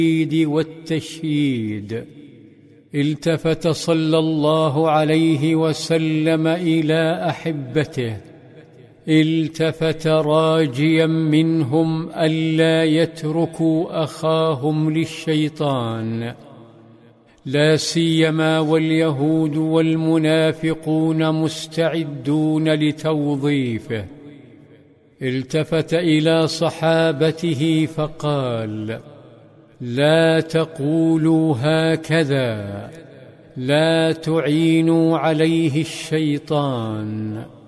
والتشييد. التفت صلى الله عليه وسلم إلى أحبته، التفت راجيا منهم ألا يتركوا أخاهم للشيطان، لا سيما واليهود والمنافقون مستعدون لتوظيفه. التفت إلى صحابته فقال: لا تقولوا هكذا، لا تعينوا عليه الشيطان.